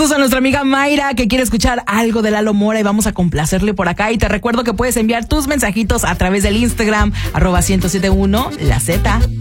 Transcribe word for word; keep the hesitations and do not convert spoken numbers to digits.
Saludos a nuestra amiga Mayra que quiere escuchar algo de Lalo Mora y vamos a complacerle por acá. Y te recuerdo que puedes enviar tus mensajitos a través del Instagram, arroba ciento siete punto uno, la Z.